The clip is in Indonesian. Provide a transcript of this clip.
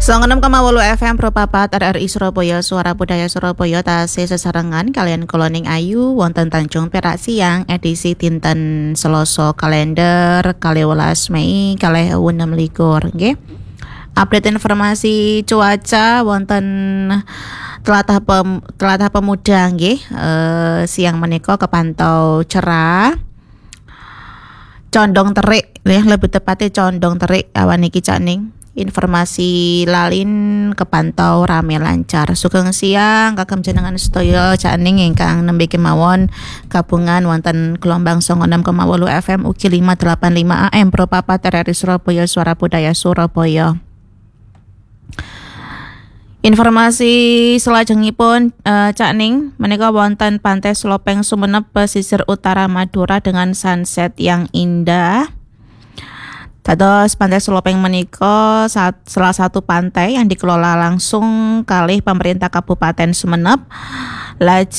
96,8 FM Propapat RRI Surabaya Suara Budaya Surabaya tasih sesarengan kalian koloning ayu wonten Tanjung Perak Siang edisi dinten Selasa kalender 12 Mei 2026 nggih. Update informasi cuaca wonten Tlatah Pemuda nggih, siang menika kepantau cerah. Condong terik ya, lebih tepatnya condong terik awan iki Cak Ning. Informasi lalin kepantau rame lancar. Sugeng siang kagem jenengan sedaya Cak Ning ingkang nembe kemawon gabungan wonten gelombang 96,8 FM ugi 585 AM Propapat RRI Surabaya Suara Budaya Surabaya. Informasi selajengipun Cak Ning menika wonten Pantai Slopeng Sumenep pesisir utara Madura dengan sunset yang indah. Dados Pantai Slopeng menika salah satu pantai yang dikelola langsung kalih pemerintah Kabupaten Sumenep.